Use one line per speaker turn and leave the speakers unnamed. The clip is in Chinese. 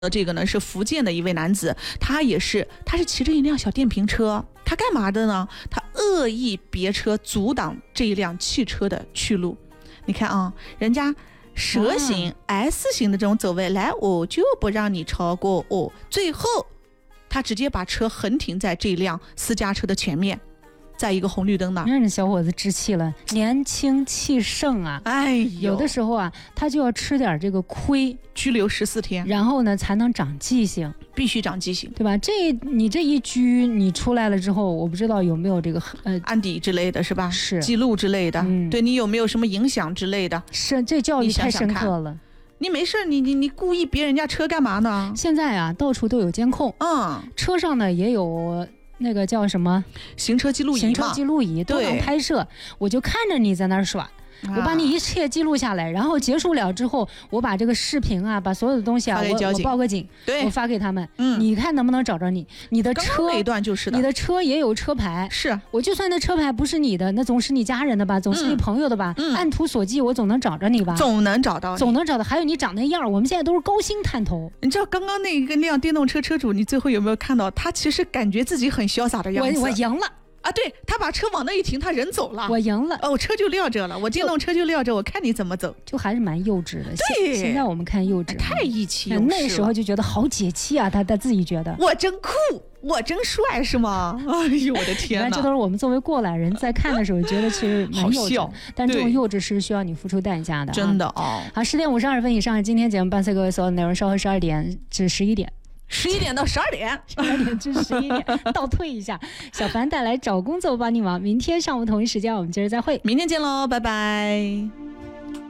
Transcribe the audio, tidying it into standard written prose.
这个呢是福建的一位男子，他是骑着一辆小电瓶车，他干嘛的呢？他恶意别车阻挡这一辆汽车的去路。你看啊，人家蛇形、S 型的这种走位，来我就不让你超过我，最后他直接把车横停在这辆私家车的前面，在一个红绿灯那儿。
让这小伙子置气了，年轻气盛啊！
哎呦，
有的时候啊，他就要吃点这个亏，
拘留14天，
然后呢才能长记性，
必须长记性，
对吧？你这一拘，你出来了之后，我不知道有没有这个
案底之类的是吧？
是
记录之类的，对你有没有什么影响之类的？
是，这教育太深刻了。
你没事，你故意别人家车干嘛呢？
现在啊，到处都有监控，车上呢也有那个叫什么
行车记录仪
都能拍摄。我就看着你在那儿耍，我把你一切记录下来，然后结束了之后，我把这个视频啊，把所有的东西啊，我报个警，我发给他们，你看能不能找着你？你的车
那一段就是的，
你的车也有车牌，
是
我就算那车牌不是你的，那总是你家人的吧，总是你朋友的吧，按图索骥，我总能找着你吧，
总能找到。
还有你长那样，我们现在都是高薪探头。
你知道刚刚那辆电动车车主，你最后有没有看到他其实感觉自己很潇洒的样子？
我赢了。
啊，对，他把车往那一停，他人走了，
我赢了。
哦，车就撂着了，我电动车就撂着，我看你怎么走，
就还是蛮幼稚的。
对，
现在我们看幼稚，
太意气用事了。
那时候就觉得好解气啊，他自己觉得
我真酷，我真帅，是吗？哎呦，我的天哪！
这都是我们作为过来人在看的时候觉得其实蛮幼稚，但这种幼稚是需要你付出代价的，
真的哦。
好，10点52分以上，今天节目伴随各位所有内容，稍后12点至11点。
11点到12点
，12点至11点，倒退一下。小凡带来找工作帮你忙，明天上午同一时间我们接着再会，
明天见喽，拜拜。